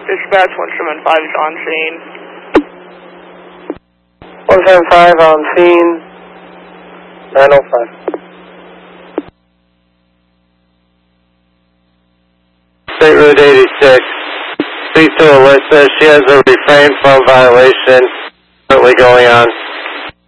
Dispatch 175 is on scene. 175 on scene. 905. State Route 86. Speak to Alyssa. She has a refrain from violation currently going on.